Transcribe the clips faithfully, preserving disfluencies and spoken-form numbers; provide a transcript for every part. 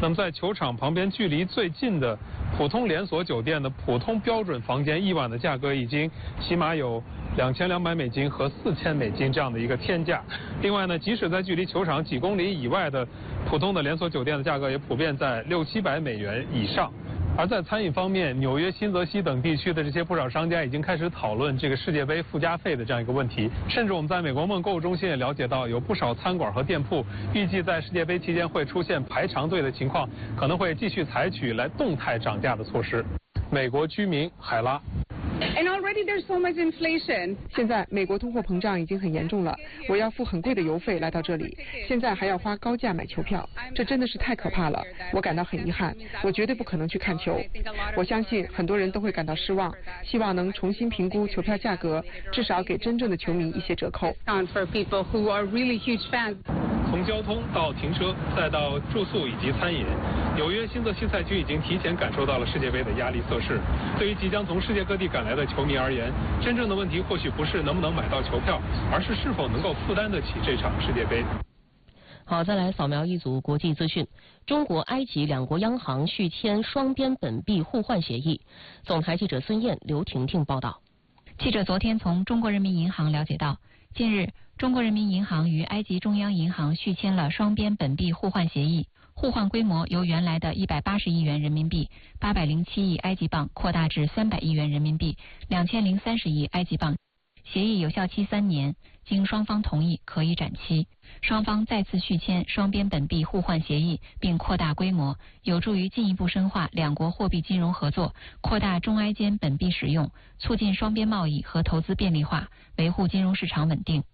那么在球场旁边距离最近的普通连锁酒店的普通标准房间一晚的价格已经起码有两千两百美金和四千美金这样的一个天价。另外呢，即使在距离球场几公里以外的普通的连锁酒店的价格也普遍在六七百美元以上。而在餐饮方面，纽约、新泽西等地区的这些不少商家已经开始讨论这个世界杯附加费的这样一个问题。甚至我们在美国梦购物中心也了解到，有不少餐馆和店铺预计在世界杯期间会出现排长队的情况，可能会继续采取来动态涨价的措施。美国居民海拉。 And already there's so much inflation. 现在美国通货膨胀已经很严重了，我要付很贵的邮费来到这里，现在还要花高价买球票，这真的是太可怕了。我感到很遗憾，我绝对不可能去看球。我相信很多人都会感到失望，希望能重新评估球票价格，至少给真正的球迷一些折扣。 For people who are really huge fans. 从交通到停车，再到住宿以及餐饮，纽约新泽西赛区已经提前感受到了世界杯的压力测试。对于即将从世界各地赶来的球迷而言，真正的问题或许不是能不能买到球票，而是是否能够负担得起这场世界杯。 好，再来扫描一组国际资讯。中国、埃及两国央行续签双边本币互换协议。总台记者孙燕、刘婷婷报道。 记者昨天从中国人民银行了解到，近日中国人民银行与埃及中央银行续签了双边本币互换协议，互换规模由原来的一百八十亿元人民币、八百零七亿埃及镑扩大至三百亿元人民币、两千零三十亿埃及镑。协议有效期三年，经双方同意可以展期。双方再次续签双边本币互换协议，并扩大规模，有助于进一步深化两国货币金融合作，扩大中埃间本币使用，促进双边贸易和投资便利化，维护金融市场稳定。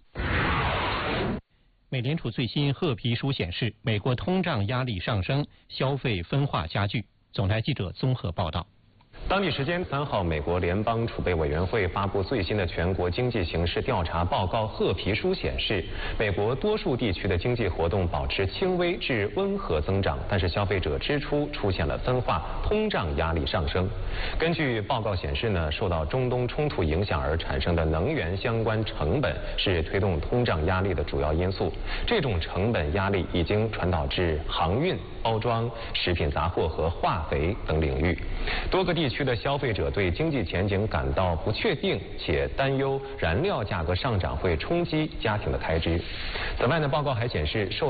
美联储最新褐皮书显示，美国通胀压力上升，消费分化加剧。总台记者综合报道。 当地时间三号，美国联邦储备委员会发布最新的全国经济形势调查报告褐皮书显示，美国多数地区的经济活动保持轻微至温和增长，但是消费者支出出现了分化，通胀压力上升。根据报告显示呢，受到中东冲突影响而产生的能源相关成本是推动通胀压力的主要因素。这种成本压力已经传导至航运、包装、食品杂货和化肥等领域。多个地区的消费者对经济前景感到不确定，且担忧燃料价格上涨会冲击家庭的开支。此外呢，报告还显示受